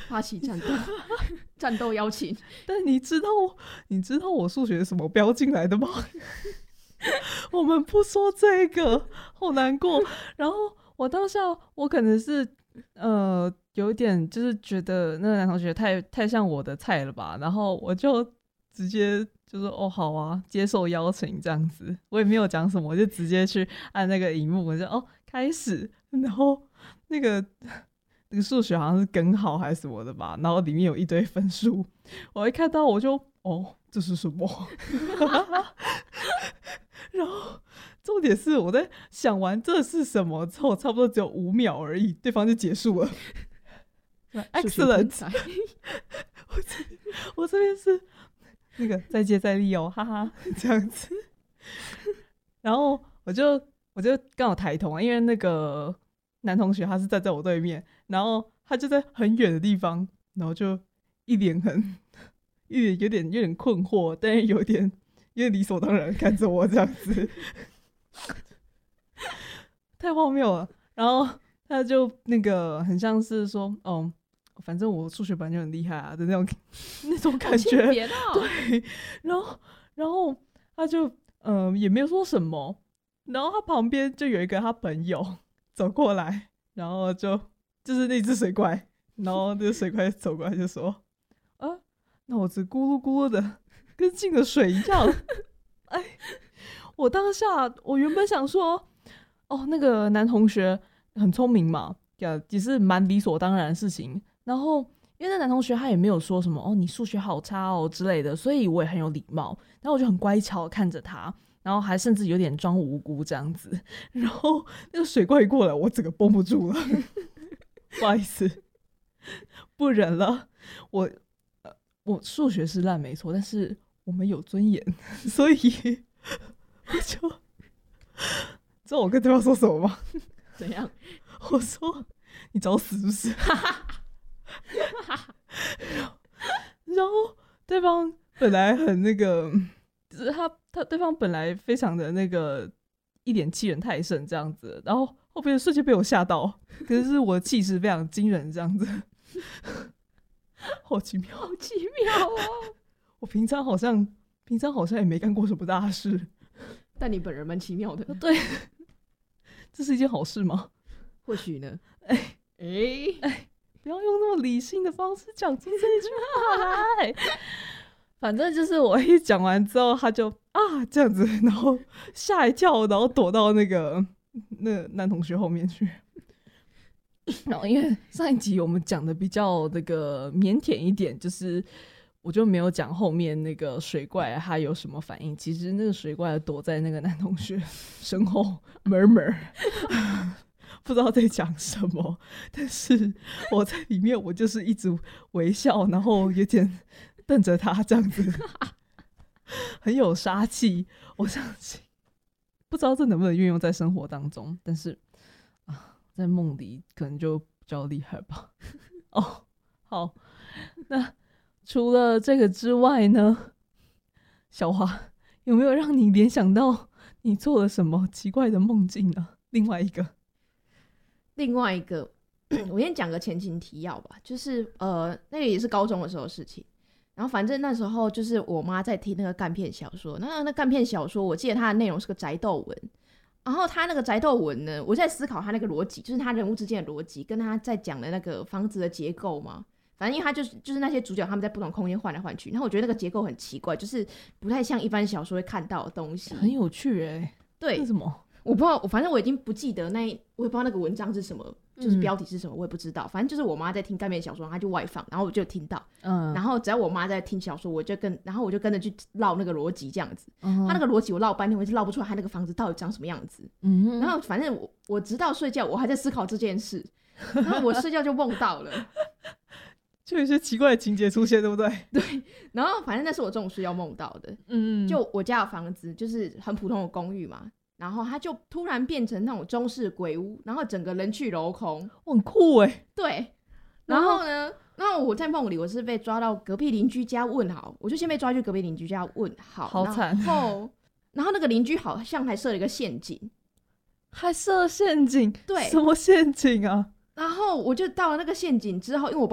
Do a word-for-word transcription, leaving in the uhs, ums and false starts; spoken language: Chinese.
发起战斗战斗邀请。 但你知道你知道我数学什么标进来的吗？我们不说这个，好难过。然后我当下我可能是呃有点就是觉得那个男同学太太像我的菜了吧，然后我就直接就说哦好啊，接受邀请这样子，我也没有讲什么，我就直接去按那个荧幕，我就哦开始，然后那个那个数学好像是根号还是什么的吧，然后里面有一堆分数，我一看到我就哦这是什么？然后重点是我在想完这是什么之后，差不多只有五秒而已，对方就结束了。Excellent 我这我这边是那个再接再厉哦，哈哈，这样子。然后我就我就刚好抬头，因为那个男同学他是站在我对面，然后他就在很远的地方，然后就一脸很一脸有点有点困惑，但是有点有点理所当然看着我这样子，太荒谬了。然后他就那个很像是说，哦，反正我数学本来就很厉害啊的那种那种感觉， 哦、 对。然后然后他就嗯、呃、也没有说什么，然后他旁边就有一个他朋友走过来，然后就就是那只水怪，然后那个水怪走过来就说，啊，脑子咕噜咕噜的。跟进了水一样。哎，我当下我原本想说，哦，那个男同学很聪明嘛，也是蛮理所当然的事情。然后因为那男同学他也没有说什么哦，你数学好差哦之类的，所以我也很有礼貌。然后我就很乖巧看着他，然后还甚至有点装无辜这样子。然后那个水怪一过来，我整个绷不住了，不好意思，不忍了。我呃，我数学是烂没错，但是我们有尊严，所以我就知道我跟对方说什么吗？ 怎样？ 我说你找死是不是？然后对方本来很那个，就是他他对方本来非常的那个一脸欺人太甚这样子，然后后边瞬间被我吓到，可是我的气势非常惊人这样子，好奇妙， 好奇妙哦！ 我平常好像平常好像也没干过什么大事， 但你本人蛮奇妙的。 对，这是一件好事吗？ 或许呢。 哎哎哎，不要用那么理性的方式讲出这一句话来。反正就是我一讲完之后，他就啊这样子，然后吓一跳，然后躲到那个那个男同学后面去。然后因为上一集我们讲的比较那个腼腆一点，就是我就没有讲后面那个水怪他有什么反应。其实那个水怪躲在那个男同学身后 murmur 不知道在讲什么，但是我在里面我就是一直微笑，然后有点瞪着他这样子，很有杀气。我相信不知道这能不能运用在生活当中，但是啊，在梦里可能就比较厉害吧。哦，好，那除了这个之外呢，小华有没有让你联想到你做了什么奇怪的梦境呢？另外一个另外一个我先讲个前情提要吧，就是呃，那个也是高中的时候的事情。然后反正那时候就是我妈在听那个干片小说，那那干片小说我记得它的内容是个宅斗文，然后他那个宅斗文呢，我在思考他那个逻辑，就是他人物之间的逻辑，跟他在讲的那个房子的结构嘛。反正因为他就是就是那些主角他们在不同空间换来换去，然后我觉得那个结构很奇怪，就是不太像一般小说会看到的东西， 很有趣哎、欸。 对， 为什么？ 我不知道，反正我已经不记得那，我也不知道那个文章是什么，就是标题是什么，我也不知道。反正就是我妈在听干面小说，她就外放，然后我就听到，嗯，然后只要我妈在听小说，我就跟，然后我就跟着去绕那个逻辑这样子。嗯，他那个逻辑我绕半天，我一直绕不出来，他那个房子到底长什么样子。嗯，然后反正我我直到睡觉，我还在思考这件事，然后我睡觉就梦到了。 就有一些奇怪的情节出现，对不对？ 对，然后反正那是我中午睡觉梦到的。嗯，就我家的房子就是很普通的公寓嘛，然后它就突然变成那种中式鬼屋，然后整个人去楼空， 很酷哎、欸。 对，然后呢，然后我在梦里我是被抓到隔壁邻居家问好，我就先被抓去隔壁邻居家问好， 好惨。 然后，然后那个邻居好像还设了一个陷阱， 还设陷阱？ 对， 什么陷阱啊？ 然后我就到了那个陷阱之后，因为我